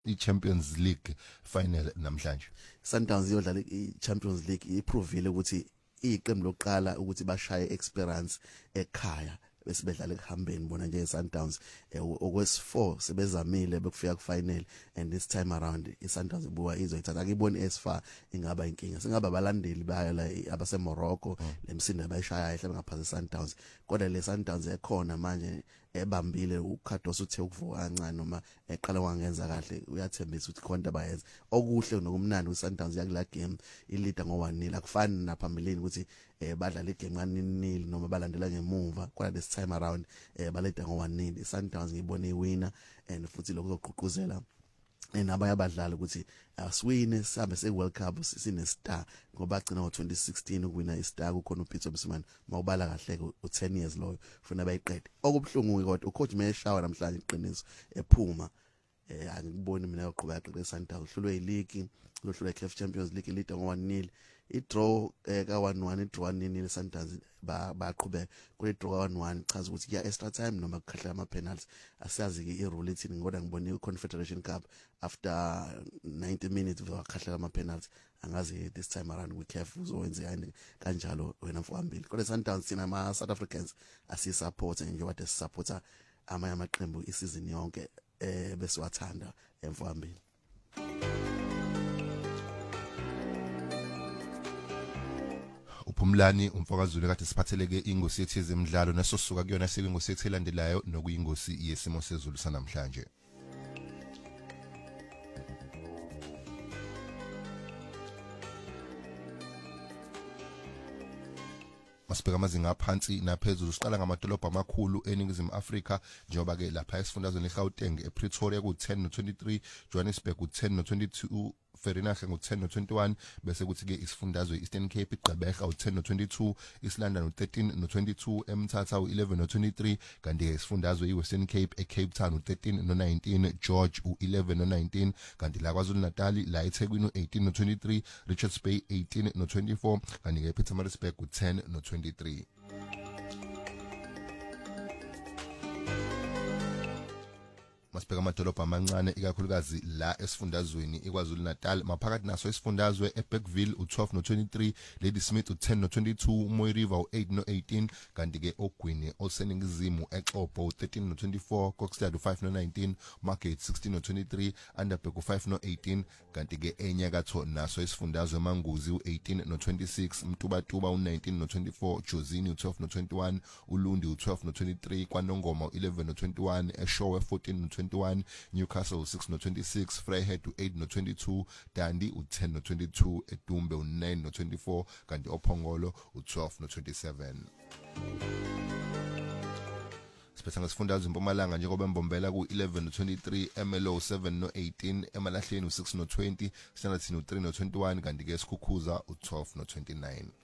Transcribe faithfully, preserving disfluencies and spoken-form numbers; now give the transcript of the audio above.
i-Champions League final namhlanje? Sundowns iyodlala i-Champions League iprovile ukuthi iqembu lokuqala ukuthi bashaye experience ekhaya bese bedlala ekuhambeni bona nje Sundowns okwes four sebezamile bekufika ku final and this time around iSundowns ibuya izoyithatha akiboni as far ingaba inkinga singaba abalandeli bayo la abase Morocco lemsindo bayishaya ehle ngaphansi Sundowns kodwa le Sundowns ekhona manje ebambile ukhados uthe ukuvuka kancane noma eqala wangenza kahle uyathembisa ukuthi khona abayenza okuhle nokumnandi uSundowns yakula game ileader ngo one nil akufani naphambilini ukuthi badlala igame kanini noma balandela ngemuva kodwa this time around baleda ngo one nil iSundowns ngibone iwina and futhi lokho kuzoqhuquzela enabaya abadlali ukuthi asiwine sihambe se World Cup sine star ngoba agcina ngo twenty sixteen ukuwina istar kukhona uPeter Msimane mawubala kahle u ten years loyo ufuna bayiqede okubhlungu kodwa ucoach Meshawa namhlanje iqiniso ephuma eh angiboni mina yoqhubeka qeqe Sundowns hlulwe ileague lohlulwe iCAF Champions League leader ngo one nil idraw ka one one idraw one nil Sundowns ba baqhubeka kule draw one one chaza ukuthi ya extra time noma kukhahla ama penalties asiyazi ke irule ithini ngoba ngibone iConfederation Cup after ninety minutes wakhahla ama penalties angazi this time around we careful uzowenzani kanjalo wena mfowambili kodwa Sundowns sina ama South Africans asi support nje what supporter ama amaqembu isizini yonke eh bese wathanda emfowambili. uPhumlani umfakazulu kade siphatheleke ingosi yethu yezemidlalo nasosuka kuyona sekuyingosi yethu elandelayo nokuyingosi yesimo sezulu sanamhlanje. Masibheka amazinga aphansi naphezulu siqala ngamadolobha amakhulu eningizimu Afrika njengoba ke lapha esifundazweni eGauteng ePretoria ku ten no twenty-three Johannesburg ku ten no twenty-two Vereeniging ku ten no twenty-one bese kuthi ke isifundazwe Eastern Cape iGqeberha u ten no twenty-two iSlanda u thirteen no twenty-two eMthatha u eleven no twenty-three kanti ke isifundazwe iWestern Cape eCape Town u thirteen no nineteen George u eleven no nineteen kanti la KwaZulu Natal la eThekwini u eighteen no twenty-three Richards Bay eighteen no twenty-four kanti ke Pietermaritzburg u ten no twenty-three. Masibheka amadolobha amancane ikakhulukazi la esifundazweni iKwaZulu Natal maphakathi naso isifundazwe eBergville u twelve no twenty-three Ladysmith u ten no twenty-two Mooi River u eight no eighteen kanti ke Ogwini oseningizimu eXhobo u thirteen no twenty-four Kokstad u five no nineteen Market sixteen no twenty-three Underberg u five no eighteen kanti ke enyakatho naso isifundazwe Manguzi u eighteen no twenty-six Mtubatuba u nineteen no twenty-four Jozini u twelve no twenty-one uLundi u twelve no twenty-three KwaNongoma u eleven no twenty-one eShowe fourteen no twenty-one Newcastle six no twenty-six Vryheid u eight no twenty-two Dandi u ten no twenty-two eDumbe u nine no twenty-four kanti oPhongolo u twelve no twenty-seven. Siphetha ngesifundazwe eMpumalanga njengoba eMbombela ku eleven no twenty-three Emelo seven no eighteen eMalahleni u six no twenty Standerton u three no twenty-one kanti ke eSikhukhuza u twelve no twenty-nine.